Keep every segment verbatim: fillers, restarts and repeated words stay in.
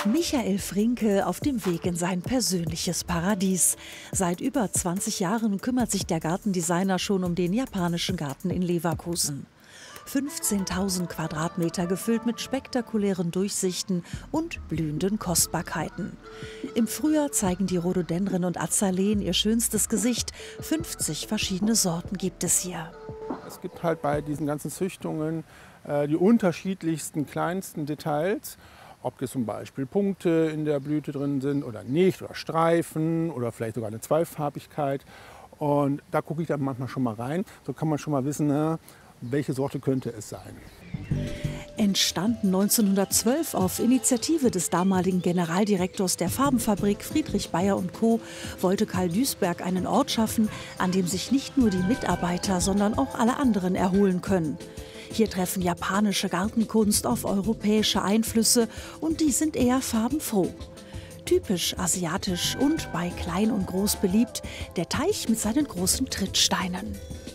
Michael Frinke auf dem Weg in sein persönliches Paradies. Seit über zwanzig Jahren kümmert sich der Gartendesigner schon um den japanischen Garten in Leverkusen. fünfzehntausend Quadratmeter gefüllt mit spektakulären Durchsichten und blühenden Kostbarkeiten. Im Frühjahr zeigen die Rhododendren und Azaleen ihr schönstes Gesicht. fünfzig verschiedene Sorten gibt es hier. Es gibt halt bei diesen ganzen Züchtungen äh, die unterschiedlichsten kleinsten Details. Ob jetzt zum Beispiel Punkte in der Blüte drin sind oder nicht, oder Streifen oder vielleicht sogar eine Zweifarbigkeit. Und da gucke ich dann manchmal schon mal rein. So kann man schon mal wissen, na, welche Sorte könnte es sein. Entstanden neunzehnhundertzwölf auf Initiative des damaligen Generaldirektors der Farbenfabrik Friedrich Bayer und Co. wollte Karl Duisberg einen Ort schaffen, an dem sich nicht nur die Mitarbeiter, sondern auch alle anderen erholen können. Hier treffen japanische Gartenkunst auf europäische Einflüsse und die sind eher farbenfroh. Typisch asiatisch und bei Klein und Groß beliebt, der Teich mit seinen großen Trittsteinen.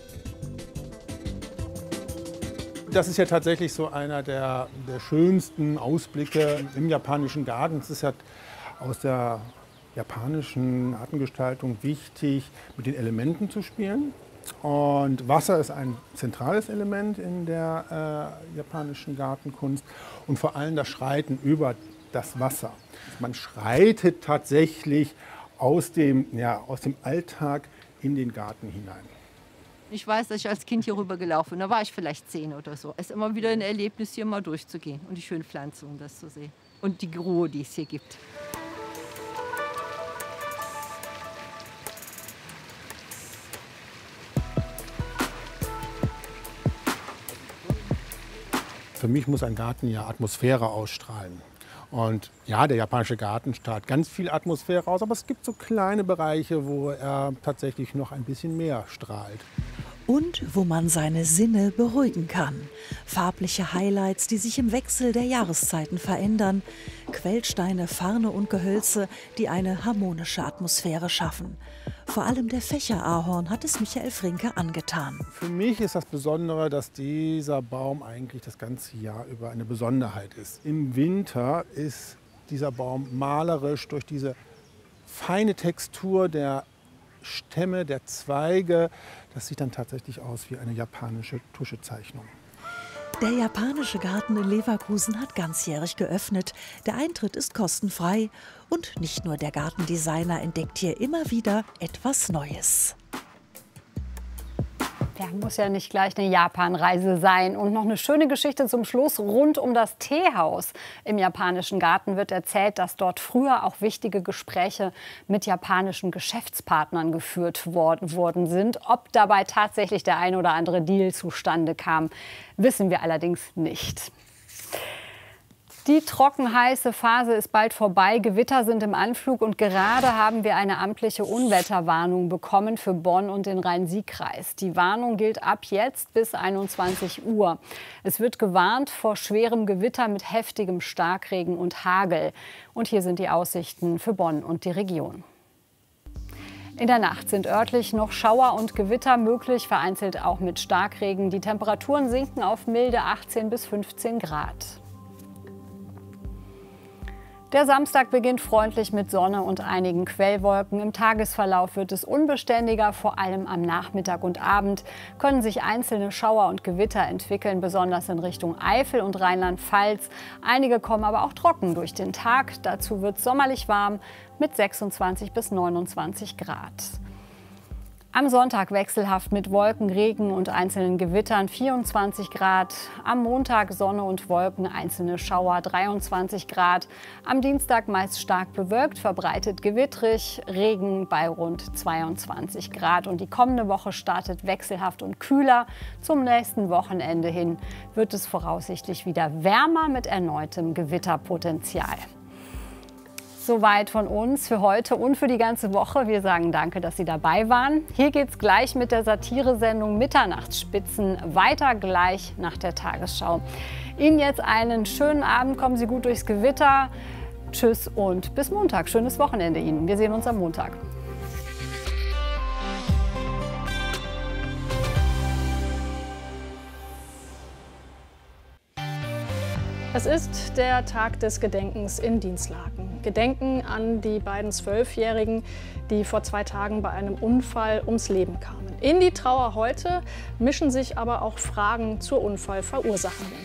Das ist ja tatsächlich so einer der, der schönsten Ausblicke im japanischen Garten. Es ist ja aus der japanischen Gartengestaltung wichtig, mit den Elementen zu spielen. Und Wasser ist ein zentrales Element in der äh, japanischen Gartenkunst und vor allem das Schreiten über das Wasser. Man schreitet tatsächlich aus dem, ja, aus dem Alltag in den Garten hinein. Ich weiß, dass ich als Kind hier rüber gelaufen bin, da war ich vielleicht zehn oder so. Es ist immer wieder ein Erlebnis, hier mal durchzugehen und die schönen Pflanzen und das zu sehen. Und die Ruhe, die es hier gibt. Für mich muss ein Garten ja Atmosphäre ausstrahlen. Und ja, der japanische Garten strahlt ganz viel Atmosphäre aus, aber es gibt so kleine Bereiche, wo er tatsächlich noch ein bisschen mehr strahlt. Und wo man seine Sinne beruhigen kann. Farbliche Highlights, die sich im Wechsel der Jahreszeiten verändern. Quellsteine, Farne und Gehölze, die eine harmonische Atmosphäre schaffen. Vor allem der Fächerahorn hat es Michael Frinke angetan. Für mich ist das Besondere, dass dieser Baum eigentlich das ganze Jahr über eine Besonderheit ist. Im Winter ist dieser Baum malerisch durch diese feine Textur der Stämme, der Zweige. Das sieht dann tatsächlich aus wie eine japanische Tuschezeichnung. Der japanische Garten in Leverkusen hat ganzjährig geöffnet. Der Eintritt ist kostenfrei. Und nicht nur der Gartendesigner entdeckt hier immer wieder etwas Neues. Ja, muss ja nicht gleich eine Japanreise sein. Und noch eine schöne Geschichte zum Schluss rund um das Teehaus. Im japanischen Garten wird erzählt, dass dort früher auch wichtige Gespräche mit japanischen Geschäftspartnern geführt worden sind. Ob dabei tatsächlich der ein oder andere Deal zustande kam, wissen wir allerdings nicht. Die trockenheiße Phase ist bald vorbei. Gewitter sind im Anflug und gerade haben wir eine amtliche Unwetterwarnung bekommen für Bonn und den Rhein-Sieg-Kreis. Die Warnung gilt ab jetzt bis einundzwanzig Uhr. Es wird gewarnt vor schwerem Gewitter mit heftigem Starkregen und Hagel. Und hier sind die Aussichten für Bonn und die Region. In der Nacht sind örtlich noch Schauer und Gewitter möglich, vereinzelt auch mit Starkregen. Die Temperaturen sinken auf milde achtzehn bis fünfzehn Grad. Der Samstag beginnt freundlich mit Sonne und einigen Quellwolken. Im Tagesverlauf wird es unbeständiger, vor allem am Nachmittag und Abend können sich einzelne Schauer und Gewitter entwickeln, besonders in Richtung Eifel und Rheinland-Pfalz. Einige kommen aber auch trocken durch den Tag. Dazu wird es sommerlich warm mit sechsundzwanzig bis neunundzwanzig Grad. Am Sonntag wechselhaft mit Wolken, Regen und einzelnen Gewittern vierundzwanzig Grad. Am Montag Sonne und Wolken, einzelne Schauer dreiundzwanzig Grad. Am Dienstag meist stark bewölkt, verbreitet gewittrig, Regen bei rund zweiundzwanzig Grad. Und die kommende Woche startet wechselhaft und kühler. Zum nächsten Wochenende hin wird es voraussichtlich wieder wärmer mit erneutem Gewitterpotenzial. Soweit von uns für heute und für die ganze Woche. Wir sagen danke, dass Sie dabei waren. Hier geht's gleich mit der Satiresendung Mitternachtsspitzen weiter, gleich nach der Tagesschau. Ihnen jetzt einen schönen Abend, kommen Sie gut durchs Gewitter. Tschüss und bis Montag. Schönes Wochenende Ihnen. Wir sehen uns am Montag. Es ist der Tag des Gedenkens in Dinslaken. Gedenken an die beiden Zwölfjährigen, die vor zwei Tagen bei einem Unfall ums Leben kamen. In die Trauer heute mischen sich aber auch Fragen zur Unfallverursachenden.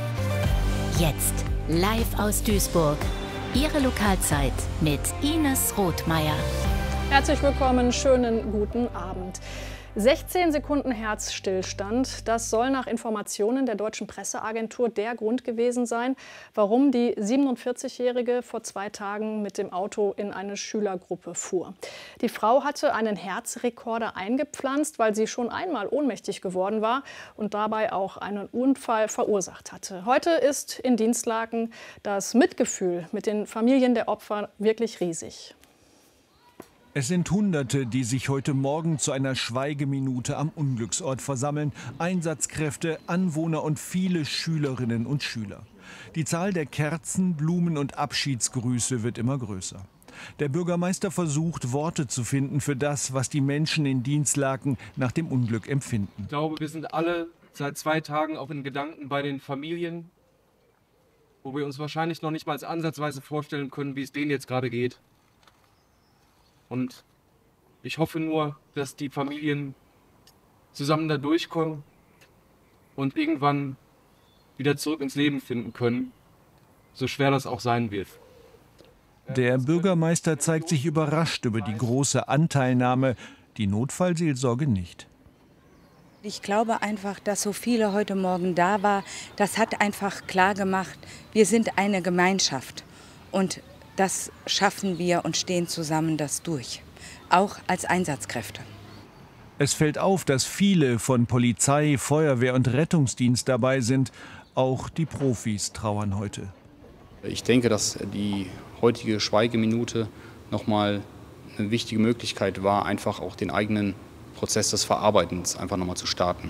Jetzt live aus Duisburg. Ihre Lokalzeit mit Ines Rothmeier. Herzlich willkommen, schönen guten Abend. sechzehn Sekunden Herzstillstand, das soll nach Informationen der deutschen Presseagentur der Grund gewesen sein, warum die siebenundvierzigjährige vor zwei Tagen mit dem Auto in eine Schülergruppe fuhr. Die Frau hatte einen Herzrekorder eingepflanzt, weil sie schon einmal ohnmächtig geworden war und dabei auch einen Unfall verursacht hatte. Heute ist in Dinslaken das Mitgefühl mit den Familien der Opfer wirklich riesig. Es sind Hunderte, die sich heute Morgen zu einer Schweigeminute am Unglücksort versammeln. Einsatzkräfte, Anwohner und viele Schülerinnen und Schüler. Die Zahl der Kerzen, Blumen und Abschiedsgrüße wird immer größer. Der Bürgermeister versucht, Worte zu finden für das, was die Menschen in Dinslaken nach dem Unglück empfinden. Ich glaube, wir sind alle seit zwei Tagen auch in Gedanken bei den Familien, wo wir uns wahrscheinlich noch nicht mal ansatzweise vorstellen können, wie es denen jetzt gerade geht. Und ich hoffe nur, dass die Familien zusammen da durchkommen und irgendwann wieder zurück ins Leben finden können, so schwer das auch sein wird. Der Bürgermeister zeigt sich überrascht über die große Anteilnahme, die Notfallseelsorge nicht. Ich glaube einfach, dass so viele heute Morgen da waren, das hat einfach klar gemacht, wir sind eine Gemeinschaft und das schaffen wir und stehen zusammen das durch, auch als Einsatzkräfte. Es fällt auf, dass viele von Polizei, Feuerwehr und Rettungsdienst dabei sind. Auch die Profis trauern heute. Ich denke, dass die heutige Schweigeminute nochmal eine wichtige Möglichkeit war, einfach auch den eigenen Prozess des Verarbeitens einfach nochmal zu starten.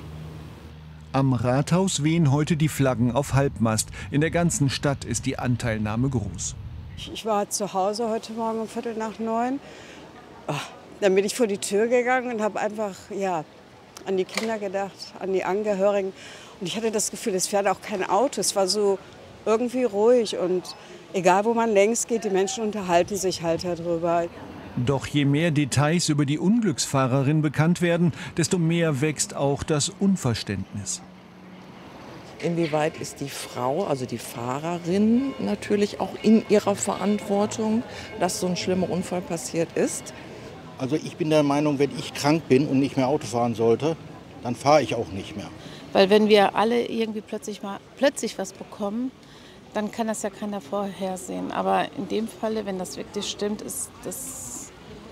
Am Rathaus wehen heute die Flaggen auf Halbmast. In der ganzen Stadt ist die Anteilnahme groß. Ich war zu Hause heute Morgen um Viertel nach neun. Oh, dann bin ich vor die Tür gegangen und habe einfach ja, an die Kinder gedacht, an die Angehörigen. Und ich hatte das Gefühl, es fährt auch kein Auto. Es war so irgendwie ruhig. Und egal, wo man längs geht, die Menschen unterhalten sich halt darüber. Doch je mehr Details über die Unglücksfahrerin bekannt werden, desto mehr wächst auch das Unverständnis. Inwieweit ist die Frau, also die Fahrerin, natürlich auch in ihrer Verantwortung, dass so ein schlimmer Unfall passiert ist? Also ich bin der Meinung, wenn ich krank bin und nicht mehr Auto fahren sollte, dann fahre ich auch nicht mehr. Weil wenn wir alle irgendwie plötzlich mal plötzlich was bekommen, dann kann das ja keiner vorhersehen. Aber in dem Falle, wenn das wirklich stimmt, ist das,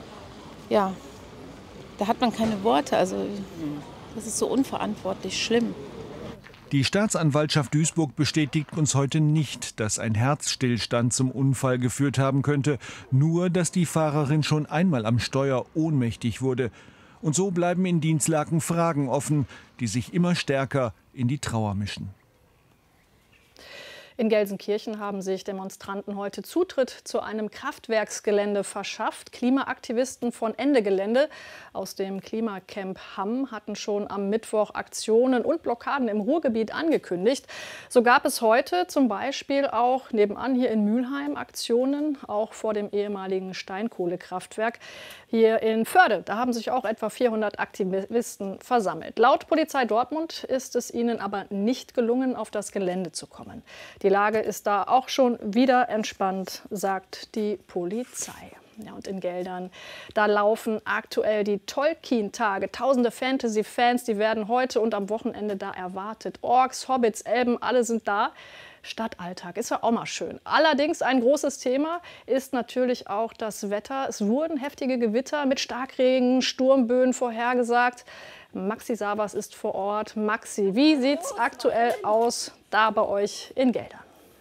ja, da hat man keine Worte. Also das ist so unverantwortlich schlimm. Die Staatsanwaltschaft Duisburg bestätigt uns heute nicht, dass ein Herzstillstand zum Unfall geführt haben könnte, nur dass die Fahrerin schon einmal am Steuer ohnmächtig wurde. Und so bleiben in Dinslaken Fragen offen, die sich immer stärker in die Trauer mischen. In Gelsenkirchen haben sich Demonstranten heute Zutritt zu einem Kraftwerksgelände verschafft. Klimaaktivisten von Ende Gelände aus dem Klimacamp Hamm hatten schon am Mittwoch Aktionen und Blockaden im Ruhrgebiet angekündigt. So gab es heute zum Beispiel auch nebenan hier in Mülheim Aktionen, auch vor dem ehemaligen Steinkohlekraftwerk. Hier in Förde, da haben sich auch etwa vierhundert Aktivisten versammelt. Laut Polizei Dortmund ist es ihnen aber nicht gelungen, auf das Gelände zu kommen. Die Lage ist da auch schon wieder entspannt, sagt die Polizei. Ja, und in Geldern, da laufen aktuell die Tolkien-Tage. Tausende Fantasy-Fans, die werden heute und am Wochenende da erwartet. Orks, Hobbits, Elben, alle sind da. Stadtalltag ist ja auch mal schön. Allerdings ein großes Thema ist natürlich auch das Wetter. Es wurden heftige Gewitter mit Starkregen, Sturmböen vorhergesagt. Maxi Sabas ist vor Ort. Maxi, wie sieht es aktuell aus da bei euch in Geldern?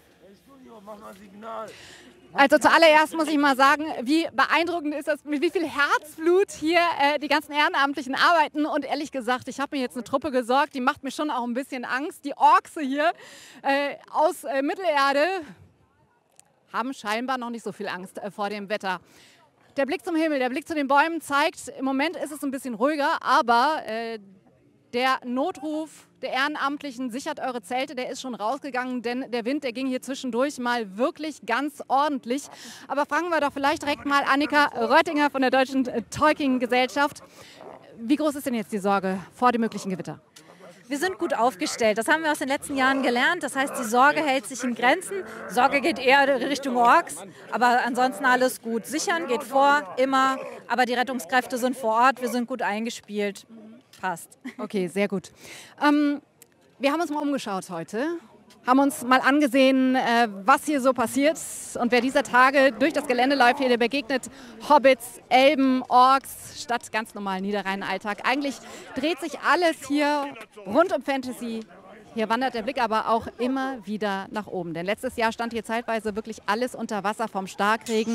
Also zuallererst muss ich mal sagen, wie beeindruckend ist das, mit wie viel Herzblut hier äh, die ganzen Ehrenamtlichen arbeiten. Und ehrlich gesagt, ich habe mir jetzt eine Truppe gesorgt, die macht mir schon auch ein bisschen Angst. Die Orks hier äh, aus äh, Mittelerde haben scheinbar noch nicht so viel Angst äh, vor dem Wetter. Der Blick zum Himmel, der Blick zu den Bäumen zeigt, im Moment ist es ein bisschen ruhiger, aber äh, Der Notruf der Ehrenamtlichen sichert eure Zelte, der ist schon rausgegangen, denn der Wind, der ging hier zwischendurch mal wirklich ganz ordentlich. Aber fragen wir doch vielleicht direkt mal Annika Röttinger von der Deutschen Tolkien-Gesellschaft. Wie groß ist denn jetzt die Sorge vor dem möglichen Gewitter? Wir sind gut aufgestellt. Das haben wir aus den letzten Jahren gelernt. Das heißt, die Sorge hält sich in Grenzen. Sorge geht eher Richtung Orks, aber ansonsten alles gut. Sichern geht vor, immer. Aber die Rettungskräfte sind vor Ort. Wir sind gut eingespielt. Passt. Okay, sehr gut. Ähm, wir haben uns mal umgeschaut heute. Haben uns mal angesehen, äh, was hier so passiert. Und wer dieser Tage durch das Gelände läuft, hier, der begegnet Hobbits, Elben, Orks, statt ganz normalen Niederrhein-Alltag. Eigentlich dreht sich alles hier rund um Fantasy. Hier wandert der Blick aber auch immer wieder nach oben. Denn letztes Jahr stand hier zeitweise wirklich alles unter Wasser vom Starkregen.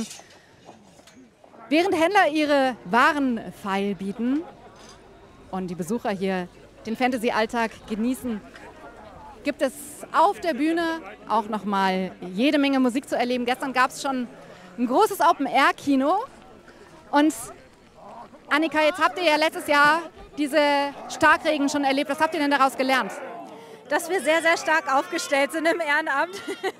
Während Händler ihre Waren feilbieten und die Besucher hier den Fantasy-Alltag genießen, gibt es auf der Bühne auch noch mal jede Menge Musik zu erleben. Gestern gab es schon ein großes Open-Air-Kino. Und Annika, jetzt habt ihr ja letztes Jahr diese Starkregen schon erlebt. Was habt ihr denn daraus gelernt? Dass wir sehr, sehr stark aufgestellt sind im Ehrenamt.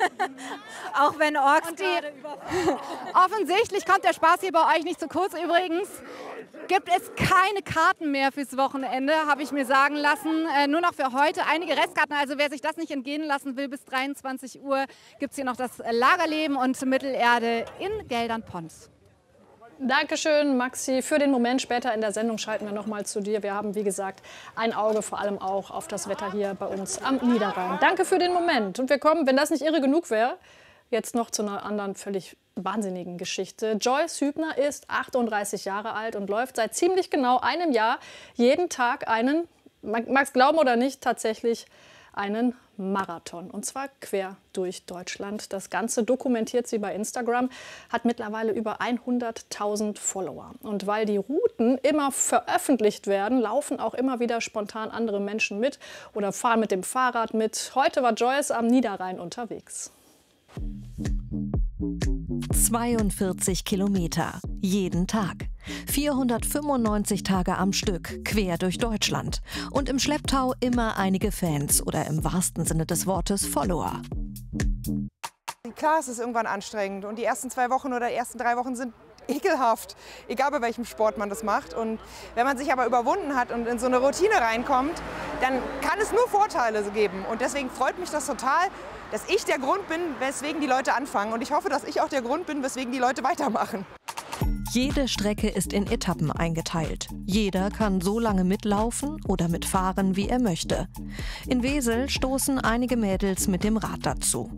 Auch wenn Orks und die, offensichtlich kommt der Spaß hier bei euch nicht zu kurz. Übrigens gibt es keine Karten mehr fürs Wochenende, habe ich mir sagen lassen. Äh, nur noch für heute einige Restkarten. Also wer sich das nicht entgehen lassen will, bis dreiundzwanzig Uhr gibt es hier noch das Lagerleben und Mittelerde in Geldern-Pons. Dankeschön, Maxi, für den Moment. Später in der Sendung schalten wir noch mal zu dir. Wir haben, wie gesagt, ein Auge vor allem auch auf das Wetter hier bei uns am Niederrhein. Danke für den Moment. Und wir kommen, wenn das nicht irre genug wäre, jetzt noch zu einer anderen völlig wahnsinnigen Geschichte. Joyce Hübner ist achtunddreißig Jahre alt und läuft seit ziemlich genau einem Jahr jeden Tag einen, man mag es glauben oder nicht, tatsächlich einen Marathon. Und zwar quer durch Deutschland. Das Ganze dokumentiert sie bei Instagram, hat mittlerweile über hunderttausend Follower. Und weil die Routen immer veröffentlicht werden, laufen auch immer wieder spontan andere Menschen mit oder fahren mit dem Fahrrad mit. Heute war Joyce am Niederrhein unterwegs. zweiundvierzig Kilometer, jeden Tag. vierhundertfünfundneunzig Tage am Stück, quer durch Deutschland. Und im Schlepptau immer einige Fans oder im wahrsten Sinne des Wortes Follower. Klar, es ist irgendwann anstrengend und die ersten zwei Wochen oder die ersten drei Wochen sind ekelhaft, egal bei welchem Sport man das macht. Und wenn man sich aber überwunden hat und in so eine Routine reinkommt, dann kann es nur Vorteile geben. Und deswegen freut mich das total, dass ich der Grund bin, weswegen die Leute anfangen. Und ich hoffe, dass ich auch der Grund bin, weswegen die Leute weitermachen. Jede Strecke ist in Etappen eingeteilt. Jeder kann so lange mitlaufen oder mitfahren, wie er möchte. In Wesel stoßen einige Mädels mit dem Rad dazu.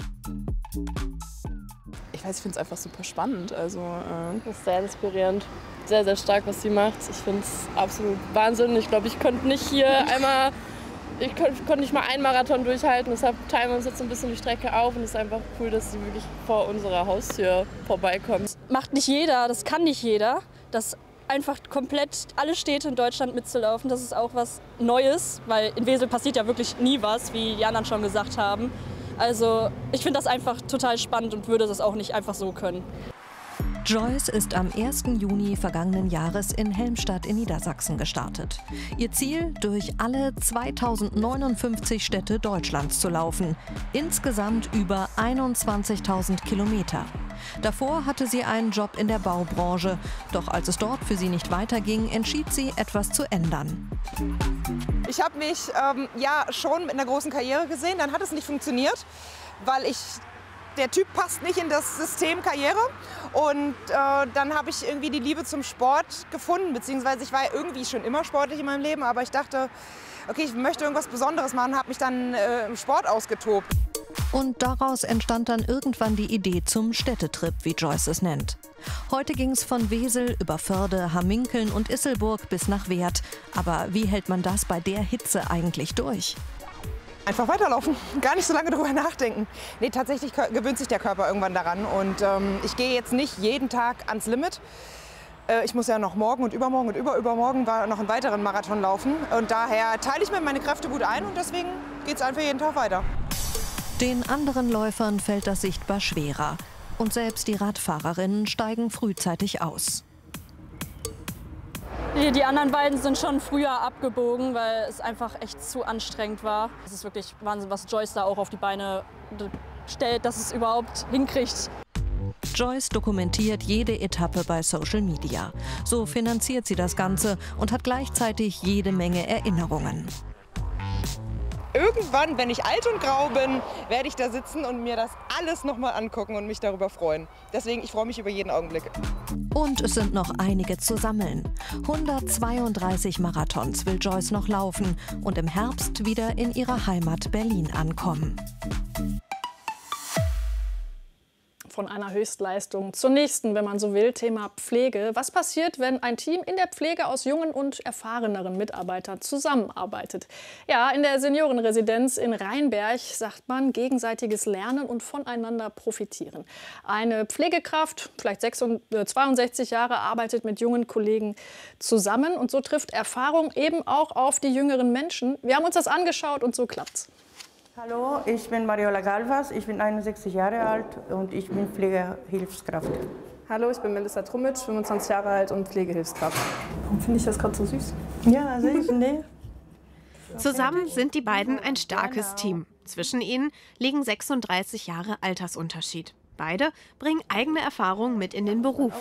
Ich weiß, ich finde es einfach super spannend. Also, äh das ist sehr inspirierend. Sehr, sehr stark, was sie macht. Ich finde es absolut Wahnsinn. Ich glaube, ich könnte nicht hier einmal, ich konnte konnt nicht mal einen Marathon durchhalten. Deshalb teilen wir uns jetzt ein bisschen die Strecke auf. Und es ist einfach cool, dass sie wirklich vor unserer Haustür vorbeikommt. Macht nicht jeder, das kann nicht jeder. Das einfach komplett alle Städte in Deutschland mitzulaufen, das ist auch was Neues. Weil in Wesel passiert ja wirklich nie was, wie die anderen schon gesagt haben. Also ich finde das einfach total spannend und würde das auch nicht einfach so können. Joyce ist am ersten Juni vergangenen Jahres in Helmstadt in Niedersachsen gestartet. Ihr Ziel, durch alle zweitausendneunundfünfzig Städte Deutschlands zu laufen. Insgesamt über einundzwanzigtausend Kilometer. Davor hatte sie einen Job in der Baubranche. Doch als es dort für sie nicht weiterging, entschied sie, etwas zu ändern. Ich habe mich ähm, ja schon mit einer großen Karriere gesehen, dann hat es nicht funktioniert, weil ich der Typ passt nicht in das System Karriere. Und äh, dann habe ich irgendwie die Liebe zum Sport gefunden, beziehungsweise ich war irgendwie schon immer sportlich in meinem Leben, aber ich dachte, okay, ich möchte irgendwas Besonderes machen, habe mich dann äh, im Sport ausgetobt. Und daraus entstand dann irgendwann die Idee zum Städtetrip, wie Joyce es nennt. Heute ging es von Wesel über Förde, Hamminkeln und Isselburg bis nach Weert. Aber wie hält man das bei der Hitze eigentlich durch? Einfach weiterlaufen, gar nicht so lange drüber nachdenken. Nee, tatsächlich gewöhnt sich der Körper irgendwann daran. Und ähm, ich gehe jetzt nicht jeden Tag ans Limit. Äh, ich muss ja noch morgen und übermorgen und überübermorgen noch einen weiteren Marathon laufen. Und daher teile ich mir meine Kräfte gut ein und deswegen geht es einfach jeden Tag weiter. Den anderen Läufern fällt das sichtbar schwerer. Und selbst die Radfahrerinnen steigen frühzeitig aus. Die, die anderen beiden sind schon früher abgebogen, weil es einfach echt zu anstrengend war. Es ist wirklich Wahnsinn, was Joyce da auch auf die Beine stellt, dass es überhaupt hinkriegt. Joyce dokumentiert jede Etappe bei Social Media. So finanziert sie das Ganze und hat gleichzeitig jede Menge Erinnerungen. Irgendwann, wenn ich alt und grau bin, werde ich da sitzen und mir das alles noch mal angucken und mich darüber freuen. Deswegen, ich freue mich über jeden Augenblick. Und es sind noch einige zu sammeln. hundertzweiunddreißig Marathons will Joyce noch laufen und im Herbst wieder in ihrer Heimat Berlin ankommen. Von einer Höchstleistung zur nächsten, wenn man so will, Thema Pflege. Was passiert, wenn ein Team in der Pflege aus jungen und erfahreneren Mitarbeitern zusammenarbeitet? Ja, in der Seniorenresidenz in Rheinberg sagt man gegenseitiges Lernen und voneinander profitieren. Eine Pflegekraft, vielleicht zweiundsechzig Jahre, arbeitet mit jungen Kollegen zusammen und so trifft Erfahrung eben auch auf die jüngeren Menschen. Wir haben uns das angeschaut und so klappt's. Hallo, ich bin Mariola Galvas, ich bin einundsechzig Jahre alt und ich bin Pflegehilfskraft. Hallo, ich bin Melissa Trumitsch, fünfundzwanzig Jahre alt und Pflegehilfskraft. Warum finde ich das gerade so süß? Ja, süß, ne? Zusammen sind die beiden ein starkes Team. Zwischen ihnen liegen sechsunddreißig Jahre Altersunterschied. Beide bringen eigene Erfahrungen mit in den Beruf.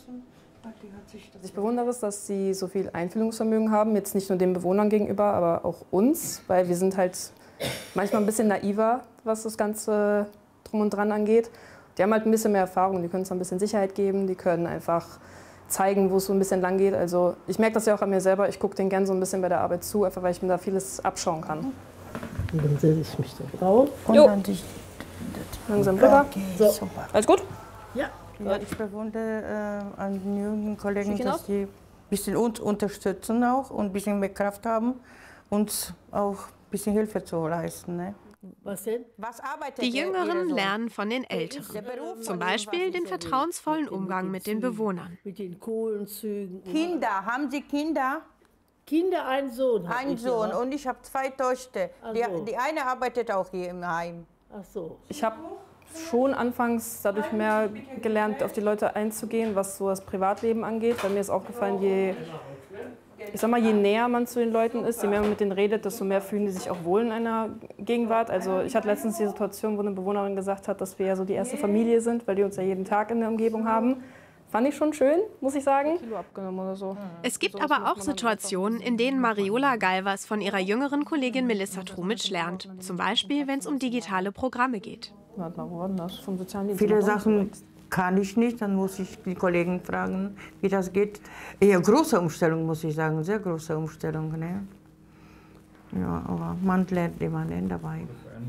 Ich bewundere es, dass sie so viel Einfühlungsvermögen haben, jetzt nicht nur den Bewohnern gegenüber, aber auch uns, weil wir sind halt manchmal ein bisschen naiver, was das Ganze drum und dran angeht. Die haben halt ein bisschen mehr Erfahrung, die können uns ein bisschen Sicherheit geben, die können einfach zeigen, wo es so ein bisschen lang geht. Also ich merke das ja auch an mir selber, ich gucke denen gerne so ein bisschen bei der Arbeit zu, einfach weil ich mir da vieles abschauen kann. Und dann setze ich mich da drauf. Und jo. Dann langsam rüber. Okay, so. Super. Alles gut? Ja. Ja, ich bewundere äh, an den jungen Kollegen, dass die ein bisschen uns unterstützen auch und ein bisschen mehr Kraft haben, uns auch ein bisschen Hilfe zu leisten. Ne? Was denn? Was arbeitet Die Jüngeren lernen von den Älteren. Zum Beispiel den vertrauensvollen Umgang mit den Bewohnern. Mit den Kohlenzügen. Kinder, haben Sie Kinder? Kinder, einen Sohn. Ein Sohn und ich habe zwei Töchter. Die, so. die eine arbeitet auch hier im Heim. Ach so. Ich habe schon anfangs dadurch mehr gelernt, auf die Leute einzugehen, was so das Privatleben angeht. Weil mir ist aufgefallen, je, ich sag mal, je näher man zu den Leuten ist, je mehr man mit denen redet, desto mehr fühlen die sich auch wohl in einer Gegenwart. Also ich hatte letztens die Situation, wo eine Bewohnerin gesagt hat, dass wir ja so die erste Familie sind, weil die uns ja jeden Tag in der Umgebung haben. Fand ich schon schön, muss ich sagen. Kilo abgenommen oder so. Es gibt aber auch Situationen, in denen Mariola Galvas von ihrer jüngeren Kollegin Melissa Trumitsch lernt. Zum Beispiel, wenn es um digitale Programme geht. Warte mal, wo war denn das? Vom Sozialdienst? Viele Sachen kann ich nicht, dann muss ich die Kollegen fragen, wie das geht. Eher große Umstellung, muss ich sagen, sehr große Umstellung. Ne? Ja, aber man lernt immer dabei.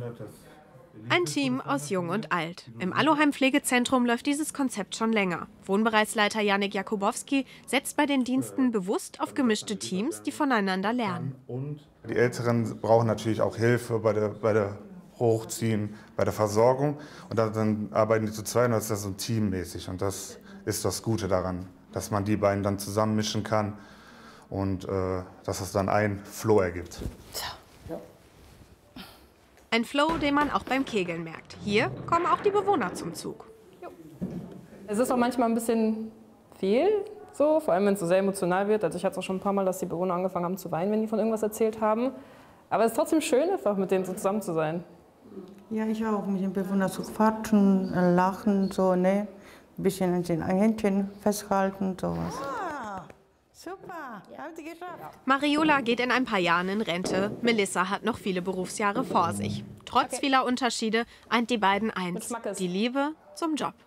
Ein Team aus Jung und Alt. Im Aloheim Pflegezentrum läuft dieses Konzept schon länger. Wohnbereichsleiter Janik Jakubowski setzt bei den Diensten bewusst auf gemischte Teams, die voneinander lernen. Die Älteren brauchen natürlich auch Hilfe bei der, bei der Hochziehen, bei der Versorgung. Und dann, dann arbeiten die zu zweit und das ist das so teammäßig. Und das ist das Gute daran, dass man die beiden dann zusammenmischen kann und äh, dass es dann ein Flow ergibt. Ein Flow, den man auch beim Kegeln merkt. Hier kommen auch die Bewohner zum Zug. Es ist auch manchmal ein bisschen viel, so, vor allem wenn es so sehr emotional wird. Also ich hatte es auch schon ein paar Mal, dass die Bewohner angefangen haben zu weinen, wenn die von irgendwas erzählt haben. Aber es ist trotzdem schön, einfach mit denen so zusammen zu sein. Ja, ich auch, mit den Bewohnern zu quatschen, lachen, so, ne? Ein bisschen an den Händchen festhalten, sowas. Ah, super, haben Sie geschafft. Mariola geht in ein paar Jahren in Rente. Melissa hat noch viele Berufsjahre vor sich. Trotz okay. vieler Unterschiede eint die beiden eins: die Liebe zum Job.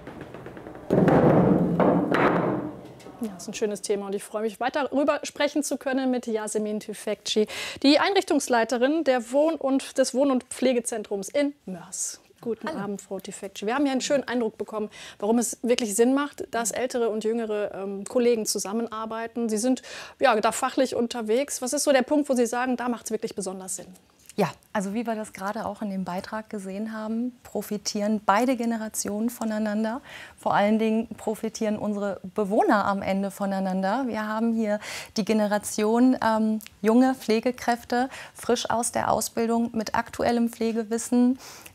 Ja, das ist ein schönes Thema und ich freue mich, weiter darüber sprechen zu können mit Yasemin Tüfekci, die Einrichtungsleiterin der Wohn- und, des Wohn- und Pflegezentrums in Mörs. Guten Hallo. Abend, Frau Tüfekci. Wir haben hier einen schönen Eindruck bekommen, warum es wirklich Sinn macht, dass ältere und jüngere ähm, Kollegen zusammenarbeiten. Sie sind ja, da fachlich unterwegs. Was ist so der Punkt, wo Sie sagen, da macht es wirklich besonders Sinn? Ja, also wie wir das gerade auch in dem Beitrag gesehen haben, profitieren beide Generationen voneinander. Vor allen Dingen profitieren unsere Bewohner am Ende voneinander. Wir haben hier die Generation ähm, junge Pflegekräfte, frisch aus der Ausbildung, mit aktuellem Pflegewissen,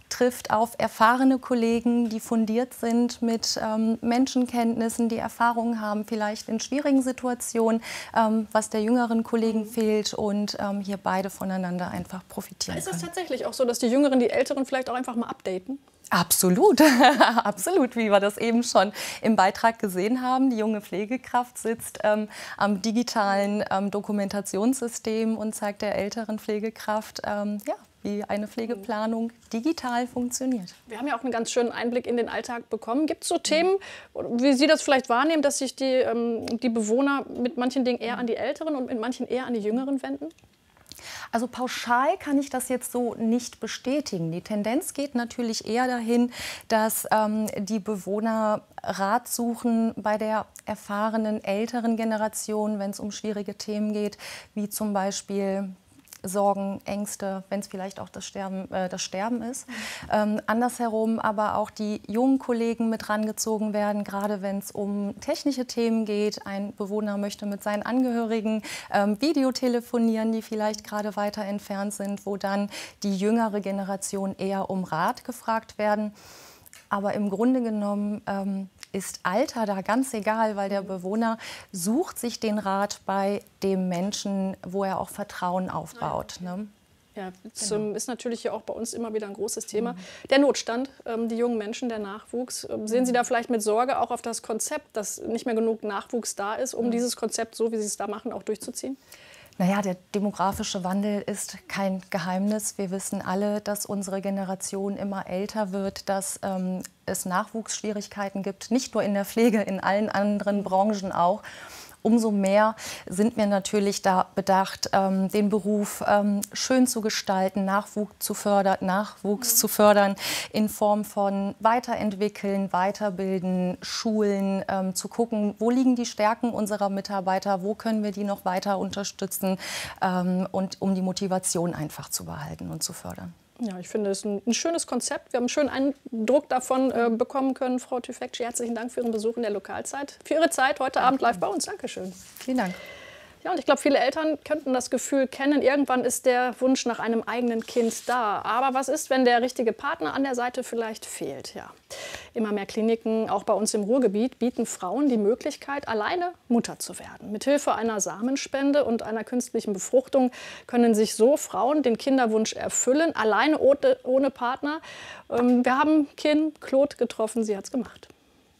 trifft auf erfahrene Kollegen, die fundiert sind mit ähm, Menschenkenntnissen, die Erfahrungen haben, vielleicht in schwierigen Situationen, ähm, was der jüngeren Kollegen fehlt und ähm, hier beide voneinander einfach profitieren Ist es können. tatsächlich auch so, dass die Jüngeren die Älteren vielleicht auch einfach mal updaten? Absolut, absolut, wie wir das eben schon im Beitrag gesehen haben. Die junge Pflegekraft sitzt ähm, am digitalen ähm, Dokumentationssystem und zeigt der älteren Pflegekraft, ähm, ja, wie eine Pflegeplanung digital funktioniert. Wir haben ja auch einen ganz schönen Einblick in den Alltag bekommen. Gibt es so Themen, wie Sie das vielleicht wahrnehmen, dass sich die, ähm, die Bewohner mit manchen Dingen eher an die Älteren und mit manchen eher an die Jüngeren wenden? Also pauschal kann ich das jetzt so nicht bestätigen. Die Tendenz geht natürlich eher dahin, dass ähm, die Bewohner Rat suchen bei der erfahrenen älteren Generation, wenn es um schwierige Themen geht, wie zum Beispiel Sorgen, Ängste, wenn es vielleicht auch das Sterben, äh, das Sterben ist. Ähm, andersherum aber auch die jungen Kollegen mit rangezogen werden, gerade wenn es um technische Themen geht. Ein Bewohner möchte mit seinen Angehörigen ähm, Videotelefonieren, die vielleicht gerade weiter entfernt sind, wo dann die jüngere Generation eher um Rat gefragt werden. Aber im Grunde genommen ähm, ist Alter da ganz egal, weil der Bewohner sucht sich den Rat bei dem Menschen, wo er auch Vertrauen aufbaut. Ne? Ja, das Genau. ist natürlich ja auch bei uns immer wieder ein großes Thema. Der Notstand, ähm, die jungen Menschen, der Nachwuchs. Ähm, sehen Sie da vielleicht mit Sorge auch auf das Konzept, dass nicht mehr genug Nachwuchs da ist, um dieses Konzept, so wie Sie es da machen, auch durchzuziehen? Naja, der demografische Wandel ist kein Geheimnis. Wir wissen alle, dass unsere Generation immer älter wird, dass ähm, es Nachwuchsschwierigkeiten gibt, nicht nur in der Pflege, in allen anderen Branchen auch. Umso mehr sind wir natürlich da bedacht, ähm, den Beruf ähm, schön zu gestalten, Nachwuchs zu fördern, Nachwuchs zu fördern in Form von Weiterentwickeln, Weiterbilden, Schulen, ähm, zu gucken, wo liegen die Stärken unserer Mitarbeiter, wo können wir die noch weiter unterstützen ähm, und um die Motivation einfach zu behalten und zu fördern. Ja, ich finde es ein, ein schönes Konzept. Wir haben einen schönen Eindruck davon äh, bekommen können. Frau Tüfekci, herzlichen Dank für Ihren Besuch in der Lokalzeit, für Ihre Zeit heute Abend live bei uns. Dankeschön. Vielen Dank. Ja, und ich glaube, viele Eltern könnten das Gefühl kennen, irgendwann ist der Wunsch nach einem eigenen Kind da. Aber was ist, wenn der richtige Partner an der Seite vielleicht fehlt? Ja. Immer mehr Kliniken, auch bei uns im Ruhrgebiet, bieten Frauen die Möglichkeit, alleine Mutter zu werden. Mithilfe einer Samenspende und einer künstlichen Befruchtung können sich so Frauen den Kinderwunsch erfüllen, alleine ohne, ohne Partner. Wir haben Kim Claude getroffen, sie hat es gemacht.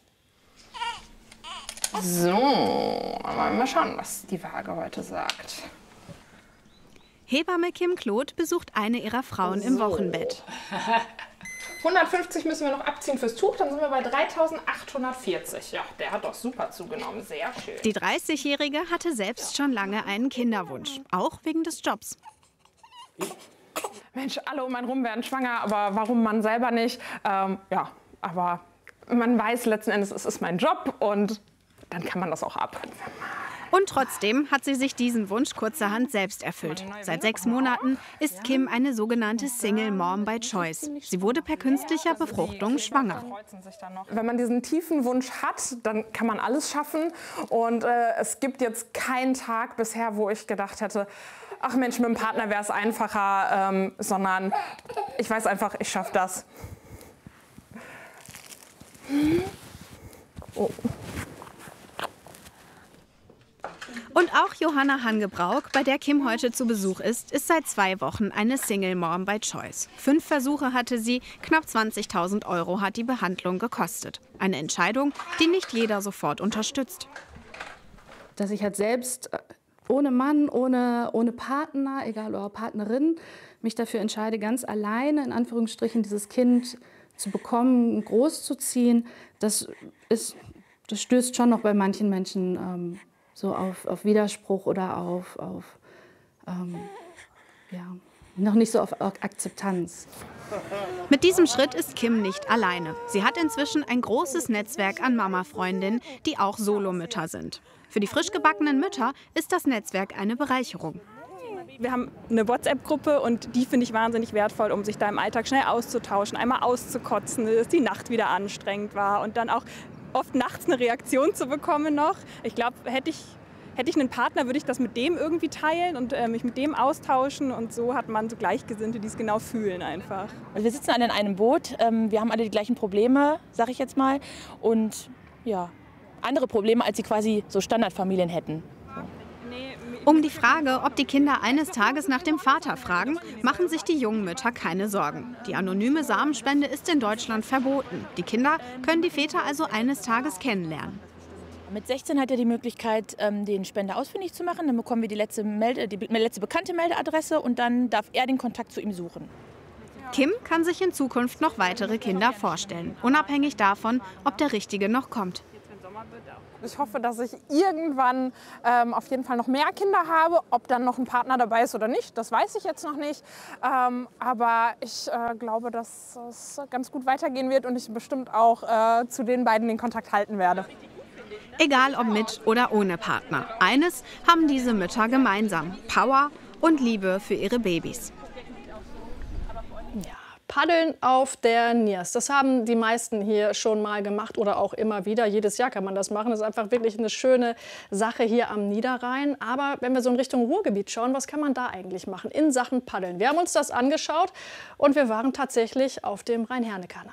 So, mal schauen, was die Waage heute sagt. Hebamme Kim Claude besucht eine ihrer Frauen im Wochenbett. hundertfünfzig müssen wir noch abziehen fürs Tuch, dann sind wir bei dreitausendachthundertvierzig. Ja, der hat doch super zugenommen, sehr schön. Die dreißigjährige hatte selbst schon lange einen Kinderwunsch, auch wegen des Jobs. Mensch, alle um einen rum werden schwanger, aber warum man selber nicht? Ähm, ja, aber man weiß letzten Endes, es ist mein Job und dann kann man das auch ab. Und trotzdem hat sie sich diesen Wunsch kurzerhand selbst erfüllt. Seit sechs Monaten ist Kim eine sogenannte Single Mom by Choice. Sie wurde per künstlicher Befruchtung schwanger. Wenn man diesen tiefen Wunsch hat, dann kann man alles schaffen. Und äh, es gibt jetzt keinen Tag bisher, wo ich gedacht hätte, ach Mensch, mit dem Partner wäre es einfacher, ähm, sondern ich weiß einfach, ich schaffe das. Oh. Und auch Johanna Hangebrauk, bei der Kim heute zu Besuch ist, ist seit zwei Wochen eine Single Mom by Choice. Fünf Versuche hatte sie, knapp zwanzigtausend Euro hat die Behandlung gekostet. Eine Entscheidung, die nicht jeder sofort unterstützt. Dass ich halt selbst ohne Mann, ohne, ohne Partner, egal oder Partnerin, mich dafür entscheide, ganz alleine, in Anführungsstrichen, dieses Kind zu bekommen, großzuziehen, das, ist, das stößt schon noch bei manchen Menschen ähm, so auf, auf Widerspruch oder auf, auf ähm, ja, noch nicht so auf Akzeptanz. Mit diesem Schritt ist Kim nicht alleine. Sie hat inzwischen ein großes Netzwerk an Mama-Freundinnen, die auch Solomütter sind. Für die frisch gebackenen Mütter ist das Netzwerk eine Bereicherung. Wir haben eine WhatsApp-Gruppe und die finde ich wahnsinnig wertvoll, um sich da im Alltag schnell auszutauschen, einmal auszukotzen, dass die Nacht wieder anstrengend war und dann auch oft nachts eine Reaktion zu bekommen noch. Ich glaube, hätte ich, hätte ich einen Partner, würde ich das mit dem irgendwie teilen und äh, mich mit dem austauschen. Und so hat man so Gleichgesinnte, die es genau fühlen einfach. Also wir sitzen alle in einem Boot, ähm, wir haben alle die gleichen Probleme, sag ich jetzt mal. Und ja, andere Probleme, als sie quasi so Standardfamilien hätten. Um die Frage, ob die Kinder eines Tages nach dem Vater fragen, machen sich die jungen Mütter keine Sorgen. Die anonyme Samenspende ist in Deutschland verboten. Die Kinder können die Väter also eines Tages kennenlernen. Mit sechzehn hat er die Möglichkeit, den Spender ausfindig zu machen. Dann bekommen wir die letzte, Melde, die letzte bekannte Meldeadresse und dann darf er den Kontakt zu ihm suchen. Kim kann sich in Zukunft noch weitere Kinder vorstellen, unabhängig davon, ob der Richtige noch kommt. Ich hoffe, dass ich irgendwann ähm, auf jeden Fall noch mehr Kinder habe. Ob dann noch ein Partner dabei ist oder nicht, das weiß ich jetzt noch nicht. Ähm, aber ich äh, glaube, dass es ganz gut weitergehen wird und ich bestimmt auch äh, zu den beiden den Kontakt halten werde. Egal ob mit oder ohne Partner. Eines haben diese Mütter gemeinsam: Power und Liebe für ihre Babys. Paddeln auf der Niers. Das haben die meisten hier schon mal gemacht oder auch immer wieder. Jedes Jahr kann man das machen. Das ist einfach wirklich eine schöne Sache hier am Niederrhein. Aber wenn wir so in Richtung Ruhrgebiet schauen, was kann man da eigentlich machen in Sachen Paddeln? Wir haben uns das angeschaut und wir waren tatsächlich auf dem Rhein-Herne-Kanal.